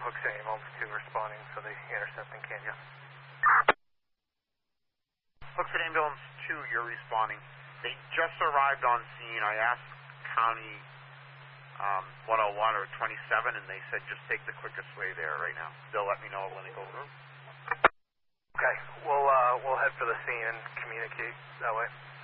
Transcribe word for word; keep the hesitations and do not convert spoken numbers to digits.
Hooksett Ambulance two responding, so they intercepting Kenya. Hooksett Ambulance two, you're responding. They just arrived on scene. I asked County um, one oh one or twenty-seven, and they said just take the quickest way there right now. They'll let me know when they go through. Okay, we'll, uh, we'll head for the scene and communicate that way.